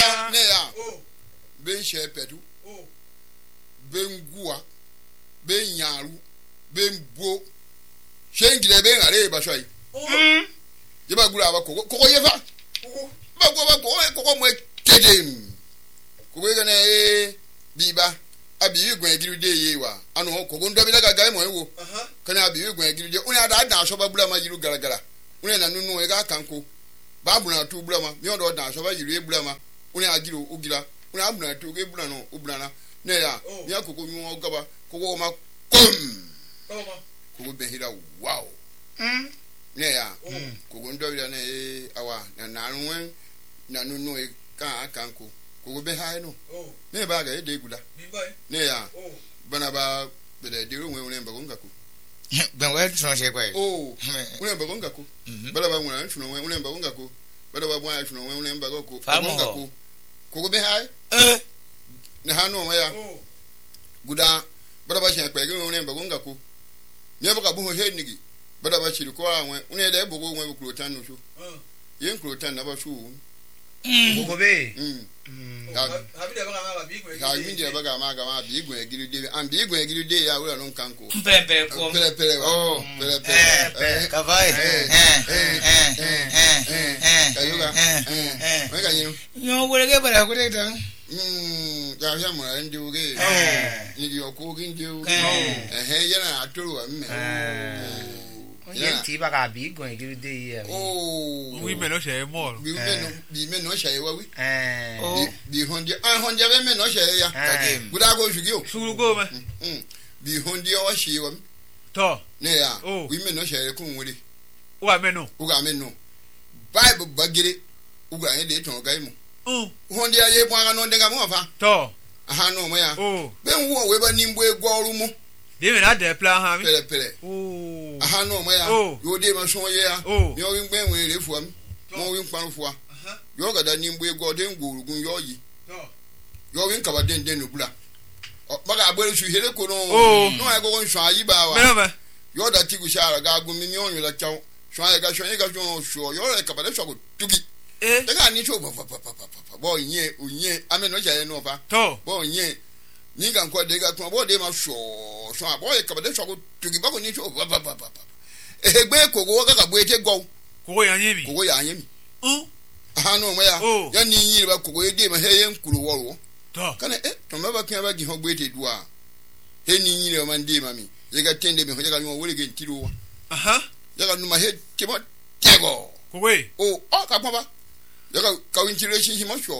ya ne ya ben shepedu ben gua ben yaru ben bo shengile ben are ba shoi ye ba gura ba koko ye fa ba koko mo kedem koko ye ne biba abi igwen egiru de ye wa anu koko ndo bi la gaga mo ewo kana abi igwen egiru de una da aso ba bula ma yiru garagara una na nunu e ga kanko ba bula tu bula ma mi odo da aso ba yiru e bula ma una agiru ogira una bula tu ge bula no obula na ne ya mi akoko mi wo gaba koko ma kom koko be hira wow ne ya koko ndo bi na awa na nwen na nunu e ka kanko koko be ha no ne ba ga e de gula ne ya bana ba be de diru nwe mba ngako ben we tun se kwa nwe mba ngako bala ba nwa tun nwe mba ngako bala ba bwa tun nwe mba ngako koko be ha ne ha no ma ya guda bala ba shen pe nwe mba ngako ne ba ka bu he nigi bala ba chiri ko anwe une de bogo nwe ku rotan no so yen ku rotan na ba so bogo be ha mi de ba ga ma bi igwe egiri de am bi igwe egiri de ya wura no kanko pere ko pere ka vai ayuga me ka nyino no wure ke bara ko de dan ya ya mo ndi uge ni yo ko gi ndi uge yana atoro wa mme yen ti ba ga bi igwe egiri de ya we me no share more bi me no share wa wi bi hondia be me no share ya guda go shugi o suru go me bi hondia wa shi wa to ne ya we me no share ku nwuri uga me no bible bagire uga yen de ton ga imu hondia ye bwa no ndenga mo fa to aha no mo ya be nwo we ba nimbo egwo oru mu de me na de plan ha mi pere aha no mo ya yo de ma so ye ya yo wi ngbe nwe re fu am mo wi npan fu a yo ga da nimbo egwo de ngworugun yo yi yo wi nkaba den no bula ba ga agbere su here ko no no ai go nso ayi ba wa yo da ti gu shara ga gu mi onyo la chaw so ai ga so yo re kaba de so ko tugi de ga ni so bo yin ame no ja no fa bo yin ni ga nko de ga tun bo de ma so abo e kaba de so ko tugi ba ko ni so egbe kogo ga bo eje go kogo ya nyemi aha no mo ya ni yin ba kogo e de ma he ye nkuru woro kana to ma ba kan ba gi ho gbe te dua he ni yin ma ndi ma mi ye ga tende mi ho ga nwo wore ge ntiro wa ya ga numa he ti mo tego kogo ka pa ba ya ga ka win tire shin hi mo sho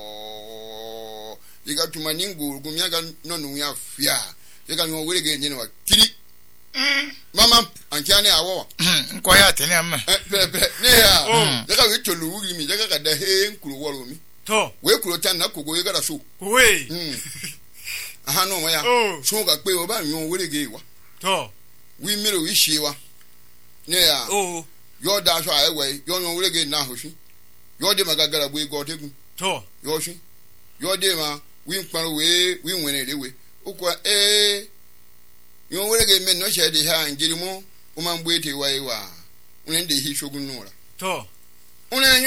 ye ga tuma ningu gum ya ga no nu ya fia ye ga nwo wore ge nyi no wa kiri mama ankiane awo nko ya tene amma ne ya ga wi tolu wi mi ga ga da he nkuru woro mi to we kuro tan na kogo ye ga da so aha no mo ya so ga pe o ba nyon wore ge wa to wi miro wi shi wa ne ya yo da so ai we yo nyon wore ge na ho shi yo de magagara bu ego tegun to yo shi yo de ma wi npan wi nwere lewe okwa yo wore ge me no she de ha ngiri mo o ma mgbe ete wa iwa une de hi shogun nura to une